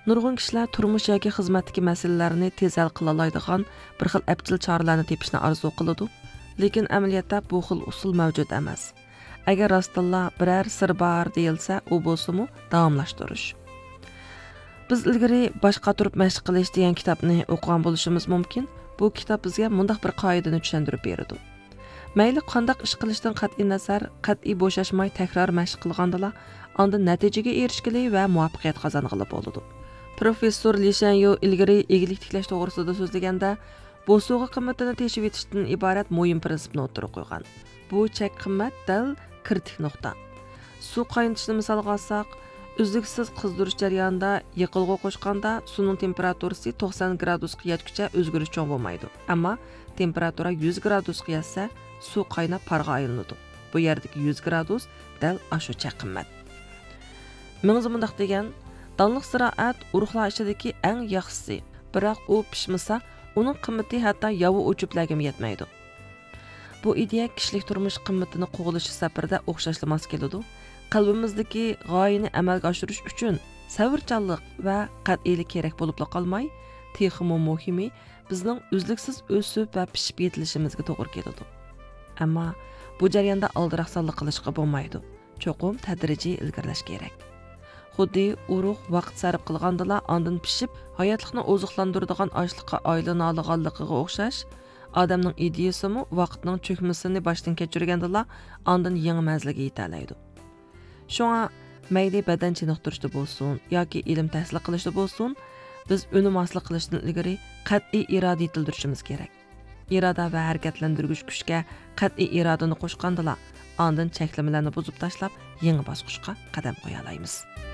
Nurg'un kishilar turmush yoki xizmatdagi masalalarni tez hal qila oladigan bir xil apchil choralarni tepishni orzu qiladi, lekin amaliyotda bu xil usul mavjud emas. Agar rostilla biror sir bor deyilsa, u bo'lsa-mu davomlashtirish. Biz ilgari boshqa turib mashq qilish degan kitobni o'qigan bo'lishimiz mumkin. Bu kitob bizga mundaq bir qoidani tushuntirib beradi. Mayli qandaq ish qilishdan qat'iy nazar, qat'iy bo'shashmay takror mashq qilgandala, ondan natijaga erishgili va muvaffaqiyat qozong'ili bo'ladi. Professor Lishanyo ilgari egilik tiklash to'g'risida so'zlaganda, bo'suği qimmatini teshib etishdan iborat muhim prinsipni o'tirib qo'ygan. Bu chek qimmat dal kritik nuqta. Suv qaynatishni misolga olsak, uzluksiz qizdirish jarayonida yiqilg'i qo'shganda suvning temperaturasi 90 gradusga yetguncha o'zgarish cho'ng bo'lmaydi. Ammo temperatura 100 gradusga yetsa, suv qaynab parga aylanadi. Bu yerdagi 100 gradus dal ashu chek qimmat. Mingzi mundaq degan, danliq ziroat urug'lar ichidagi eng yaxshisi. Biroq u pishmasa, uning qimmati hatto yovi o'chiblarga yetmaydi. Bu ideya kishilik turmush qimmatini qo'g'ilish safarida o'xshashlimas keladi. Qalbimizdagi g'oyani amalga oshirish uchun savrchanlik va qat'iylik kerak bo'lib qolmay, texmo muhimi bizning uzluksiz o'sib va pishib yetilishimizga to'g'ri keladi. Ammo bu jarayonda aldiraqsonlik qilishga bo'lmaydi. Cho'qim tadrijiy ilgirlash kerak. Xuddi urug' vaqt sarf qilgandala ondan pishib, hayotlikni oziqlantiradigan oshliqqa aylana olganligiga o'xshash, odamning ideyasimi vaqtning cho'kmasini boshdan kechirgandala ondan yangi manzilga yetalaydi. Shunga mayli badan chiniqtirishda bo'lsin yoki ilm tahsil qilishda bo'lsin, biz unumoslik qilishdan ilgari qat'iy iroda yetildirishimiz kerak. Iroda va harakatlantirgich kuchga qat'iy irodani qo'shgandala, ondan cheklamalarni buzib tashlab, yangi bosqichga qadam qo'ya olamiz.